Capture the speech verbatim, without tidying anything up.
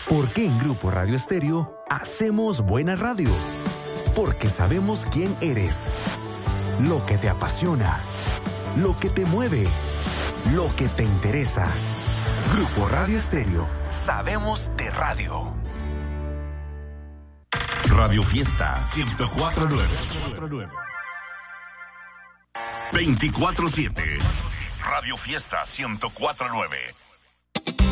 ¿Por qué en Grupo Radio Estéreo hacemos buena radio? Porque sabemos quién eres, lo que te apasiona, lo que te mueve, lo que te interesa. Grupo Radio Estéreo, sabemos de radio. Radio Fiesta ciento cuatro punto nueve. veinticuatro siete. Radio Fiesta ciento cuatro punto nueve.